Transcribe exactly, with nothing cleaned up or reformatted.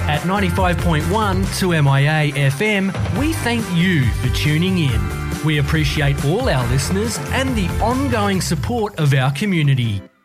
At ninety-five point one two M I A F M, we thank you for tuning in. We appreciate all our listeners and the ongoing support of our community.